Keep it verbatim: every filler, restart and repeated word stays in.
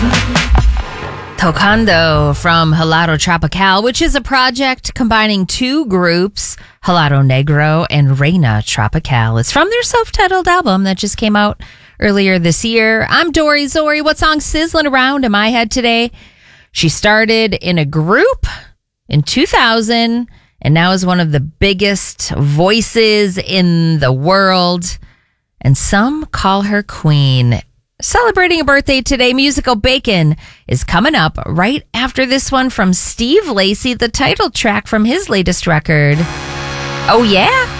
Tocando from Helado Tropical, which is a project combining two groups, Helado Negro and Reina Tropical. It's from their self-titled album that just came out earlier this year. I'm Dory Zori. What song's sizzling around in my head today? She started in a group in two thousand and now is one of the biggest voices in the world. And some call her queen. Celebrating a birthday today, Musical Bacon is coming up right after this one from Steve Lacy, the title track from his latest record. Oh, yeah?